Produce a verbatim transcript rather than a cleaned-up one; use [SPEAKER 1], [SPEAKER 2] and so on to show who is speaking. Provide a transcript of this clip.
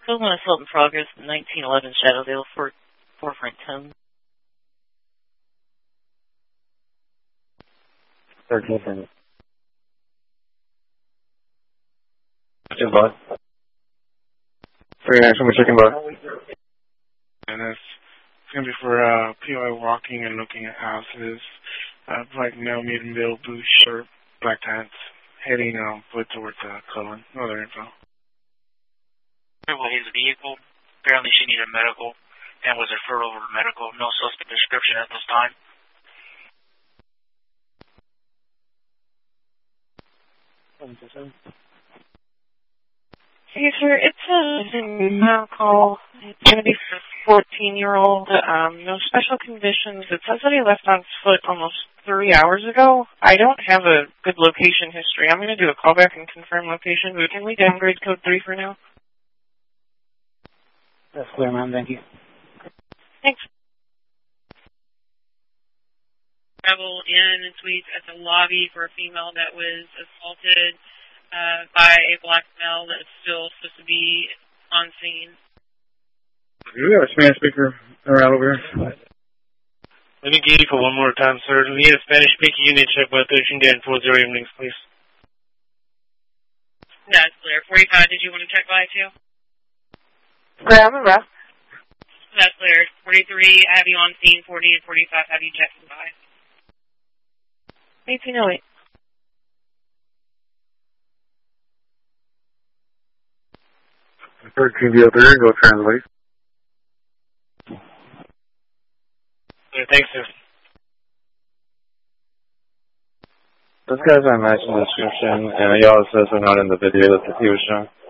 [SPEAKER 1] Film assault in progress, nineteen eleven Shadowdale, for forefront ten.
[SPEAKER 2] thirteen ten. Chicken bus. Three action with chicken bus.
[SPEAKER 3] And it's, it's going to be for uh, P O I walking and looking at houses, uh, like male, medium, bill, blue shirt, black pants, heading um, foot towards uh, Cullen. No other info.
[SPEAKER 4] His vehicle. Apparently she needed medical and was referred over to medical. No suspect description at this time.
[SPEAKER 1] Hey, sir, it's a medical. It's going to be for a fourteen-year-old. Um, no special conditions. It says that he left on foot almost three hours ago. I don't have a good location history. I'm going to do a callback and confirm location, but can we downgrade code three for now?
[SPEAKER 2] That's clear, ma'am. Thank you.
[SPEAKER 1] Thanks.
[SPEAKER 5] Travel in and suites at the lobby for a female that was assaulted uh, by a black male that is still supposed to be on scene.
[SPEAKER 2] Do we have a Spanish speaker around over here?
[SPEAKER 3] Let me get you for one more time, sir. We need a Spanish speaker unit check by thirteen day and four zero evenings, please.
[SPEAKER 5] That's clear. forty-five, did you want to check by too?
[SPEAKER 1] Grab a rest.
[SPEAKER 5] That's clear. forty-three, I have you on scene. forty and forty-five, have you checking by.
[SPEAKER 1] eighteen oh eight.
[SPEAKER 2] thirteen V O three, go translate.
[SPEAKER 3] Yeah, thanks, sir.
[SPEAKER 2] This guy's not matching the description, and he also says we're not in the video that he was shown.